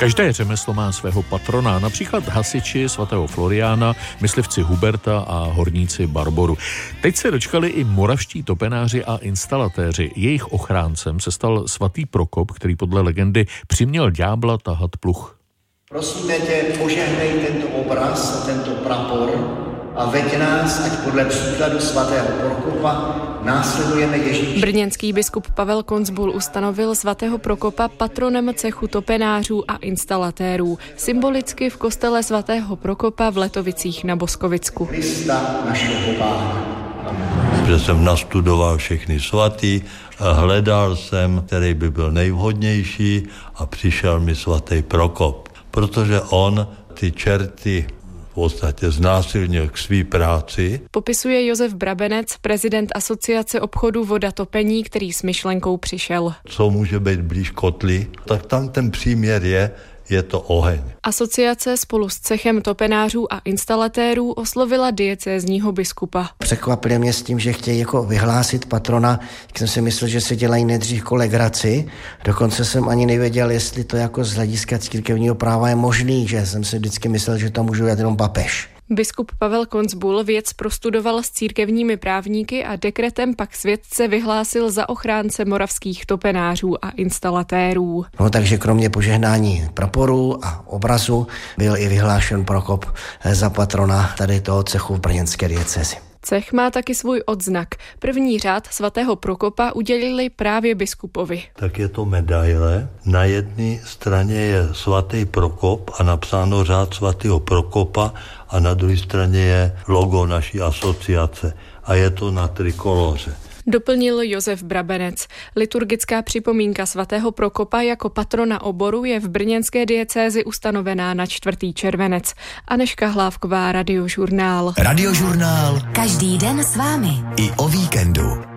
Každé řemeslo má svého patrona, například hasiči svatého Floriána, myslivci Huberta a horníci Barboru. Teď se dočkali i moravští topenáři a instalatéři. Jejich ochráncem se stal svatý Prokop, který podle legendy přiměl ďábla tahat pluh. Prosíme tě, požehnej tento obraz, tento prapor a veď nás, ať podle příkladu svatého Prokopa následujeme Ježíše. Brněnský biskup Pavel Koncbul ustanovil svatého Prokopa patronem cechu topenářů a instalatérů, symbolicky v kostele svatého Prokopa v Letovicích na Boskovicku. Krista našeho Pána. Že jsem nastudoval všechny svatý, hledal jsem, který by byl nejvhodnější a přišel mi svatý Prokop, protože on ty čerty v podstatě znásilnil k své práci. Popisuje Josef Brabenec, prezident Asociace obchodu Voda topení, který s myšlenkou přišel. Co může být blíž kotli, tak tam ten příměr je to oheň. Asociace spolu s cechem topenářů a instalatérů oslovila diecézního biskupa. Překvapili mě s tím, že chtějí jako vyhlásit patrona, jak jsem si myslel, že se dělají nejdřív legraci. Dokonce jsem ani nevěděl, jestli to jako z hlediska církevního práva je možný, že jsem si vždycky myslel, že to může být jenom papež. Biskup Pavel Koncbul věc prostudoval s církevními právníky a dekretem pak světce vyhlásil za ochránce moravských topenářů a instalatérů. No takže kromě požehnání praporů a obrazu byl i vyhlášen Prokop za patrona tady toho cechu v brněnské diecézi. Cech má taky svůj odznak. První řád svatého Prokopa udělili právě biskupovi. Tak je to medaile. Na jedné straně je svatý Prokop a napsáno řád svatého Prokopa a na druhé straně je logo naší asociace a je to na trikoloře. Doplnil Josef Brabenec. Liturgická připomínka svatého Prokopa jako patrona oboru je v brněnské diecézi ustanovená na 4. červenec. Anežka Hlávková, Radiožurnál. Radiožurnál. Každý den s vámi. I o víkendu.